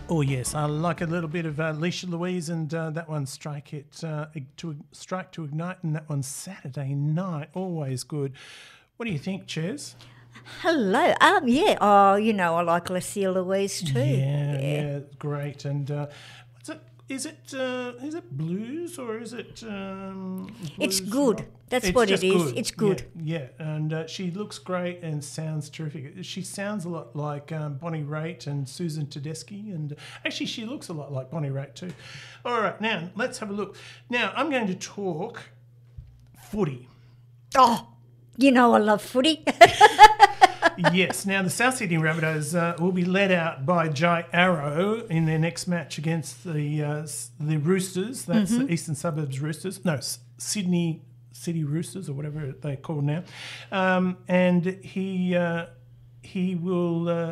Oh yes, I like a little bit of Alicia Louise, and that one's Strike to Ignite, and that one's Saturday Night. Always good. What do you think, Ches? Hello. Yeah. Oh, I like Alicia Louise too. Yeah, great. And what's it? Is it blues or is it? It's blues good. rock? That's It's what it just is. good. It's good. Yeah. And she looks great and sounds terrific. She sounds a lot like Bonnie Raitt and Susan Tedeschi, and actually she looks a lot like Bonnie Raitt too. All right, now let's have a look. Now I'm going to talk footy. Oh, I love footy. Yes. Now, the South Sydney Rabbitohs will be led out by Jai Arrow in their next match against the Roosters. That's the Eastern Suburbs Roosters. No, Sydney City Roosters or whatever they're called now. And he will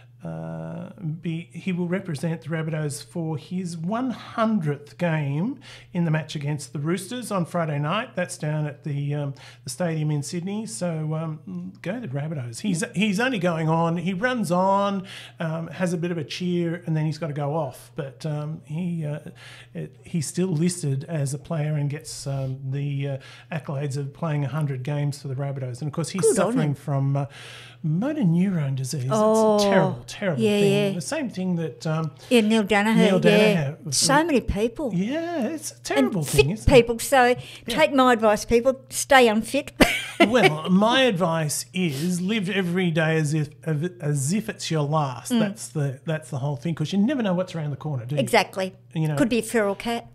he will represent the Rabbitohs for his 100th game in the match against the Roosters on Friday night. That's down at the stadium in Sydney. So go the Rabbitohs. He's only going on. He runs on, has a bit of a cheer, and then he's got to go off. But he's still listed as a player and gets the accolades of playing 100 games for the Rabbitohs. And of course, he's suffering from motor neurone disease. Oh, it's a terrible thing. yeah. The same thing that Neil Danaher. Danaher. So many people. Yeah, it's a terrible and thing, fit isn't people. So take my advice, people. Stay unfit. it? Well, my advice is live every day as if it's your last. That's the whole thing, because you never know what's around the corner, do you? Exactly. Could be a feral cat.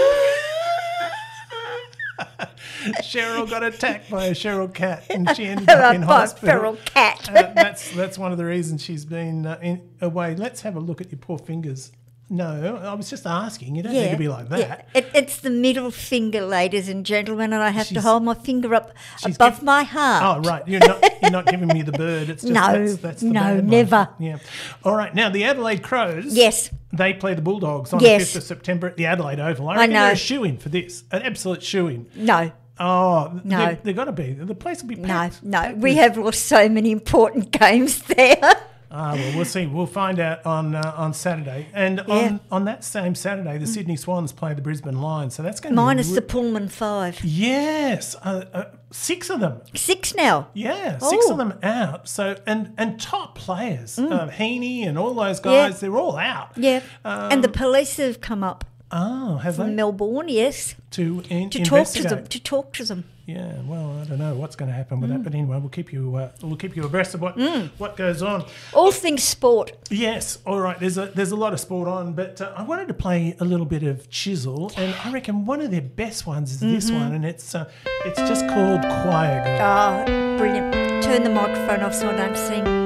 Cheryl got attacked by a feral cat and she ended up in hospital. Feral cat. That's one of the reasons she's been away. Let's have a look at your poor fingers. No, I was just asking. You don't need to be like that. Yeah. It's the middle finger, ladies and gentlemen, and I have to hold my finger up above my heart. Oh, right. You're not giving me the bird. It's just that's the bad one. Never. Yeah. All right. Now, the Adelaide Crows. Yes. They play the Bulldogs on the 5th of September at the Adelaide Oval. I reckon know. they're a shoo-in for this. An absolute shoo-in. No. Oh, no. They've got to be. The place will be packed. No. We have lost so many important games there. Well, we'll see. We'll find out on Saturday. And on that same Saturday, the Sydney Swans play the Brisbane Lions. So that's going to minus the Pullman 5. Yes. 6 of them. 6 now. Yeah, 6 of them out. So and top players, Heaney and all those guys, they're all out. Yeah. And the police have come up. Oh, have from they? Melbourne, yes. To investigate. To talk to them. Yeah, well, I don't know what's going to happen with that, but anyway, we'll keep you abreast of what goes on. All things sport. Yes, all right. There's a lot of sport on, but I wanted to play a little bit of Chisel, and I reckon one of their best ones is this one, and it's just called Choir Girl. Oh, brilliant! Turn the microphone off so I don't sing.